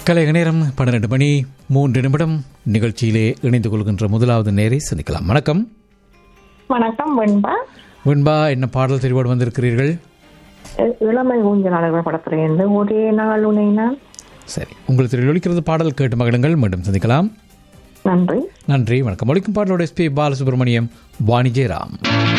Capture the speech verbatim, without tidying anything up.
கலைக நேரம் பன்னிரண்டு மணி மூன்று நிமிடம். நிகழ்ச்சியிலே இணைந்து கொள்கின்ற முதலாவது நேரை சந்திக்கலாம். வணக்கம். வணக்கம் வெண்பா. வெண்பா, என்ன பாடல் தெரிவோடு வந்திருக்கிறீர்கள்? இளமை ஊஞ்சலாளர்கள் படத்திலிருந்து ஒரே நாள் உனை நான். சரி, உங்களுக்கு தெரிவில் ஒழிக்கிறது பாடல் கேட்டு மகிழுங்கள். மீண்டும் சந்திக்கலாம். நன்றி. நன்றி, வணக்கம். ஒழிக்கும் பாடலோட எஸ் பி பாலசுப்ரமணியம், வாணி ஜெயராம்.